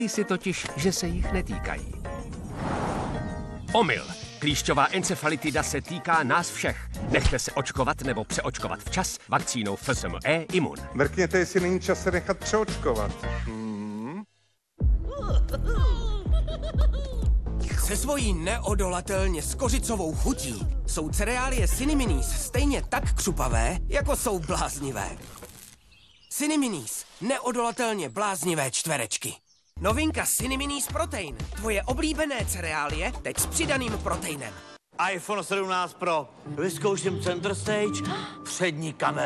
si totiž, že se jich netýkají. Omyl. Klíšťová encefalitida se týká nás všech. Nechte se očkovat nebo přeočkovat včas vakcínou FSME Imun. Mrkněte, jestli není čas se nechat přeočkovat. Se svojí neodolatelně skořicovou chutí jsou cereálie Ciniminis stejně tak křupavé, jako jsou bláznivé. Ciniminis, neodolatelně bláznivé čtverečky. Novinka Ciniminis Protein, tvoje oblíbené cereálie, teď s přidaným proteinem. iPhone 17 Pro. Vyzkouším center stage, přední kamera.